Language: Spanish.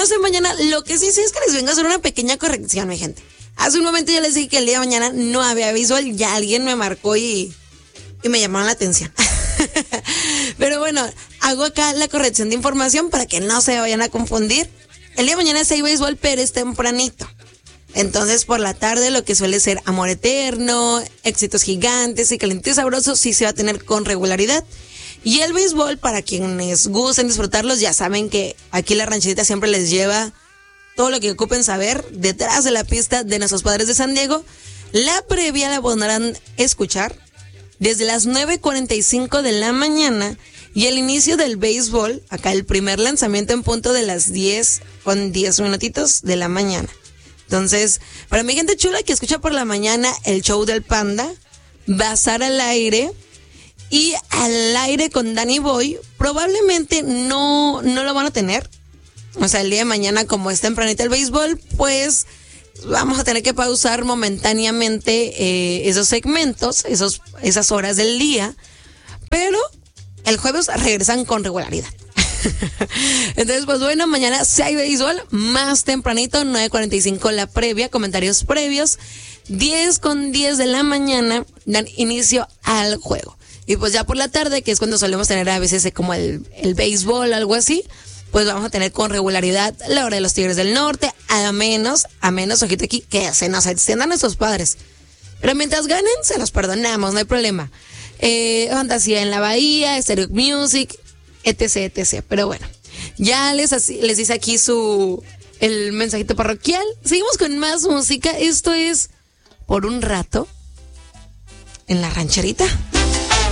no sé mañana, lo que sí sé es que les vengo a hacer una pequeña corrección, mi gente. Hace un momento ya les dije que el día de mañana no había béisbol, ya alguien me marcó y me llamaron la atención. Pero bueno, hago acá la corrección de información para que no se vayan a confundir. El día de mañana sí hay béisbol, pero es tempranito. Entonces, por la tarde, lo que suele ser Amor Eterno, Éxitos Gigantes y Caliente y Sabroso, sí se va a tener con regularidad. Y el béisbol, para quienes gusten disfrutarlos, ya saben que aquí la rancherita siempre les lleva todo lo que ocupen saber detrás de la pista de nuestros Padres de San Diego. La previa la podrán escuchar desde las 9:45 de la mañana y el inicio del béisbol, acá el primer lanzamiento en punto de las 10:10 de la mañana. Entonces, para mi gente chula que escucha por la mañana el show del Panda, Bazar al aire y Al aire con Danny Boy, probablemente no lo van a tener. O sea, el día de mañana, como es tempranito el béisbol, pues vamos a tener que pausar momentáneamente esos segmentos, esas horas del día, pero el jueves regresan con regularidad. Entonces, pues bueno, mañana sí hay béisbol, más tempranito, 9:45 la previa, comentarios previos, 10:10 de la mañana dan inicio al juego. Y pues ya por la tarde, que es cuando solemos tener a veces como el béisbol o algo así, pues vamos a tener con regularidad la hora de los Tigres del Norte, a menos, ojito aquí, que se nos extiendan nuestros Padres. Pero mientras ganen, se los perdonamos, no hay problema. Fantasía en la Bahía, Stereo Music, etc. Pero bueno, ya les dice aquí el mensajito parroquial. Seguimos con más música. Esto es Por un rato en la rancherita.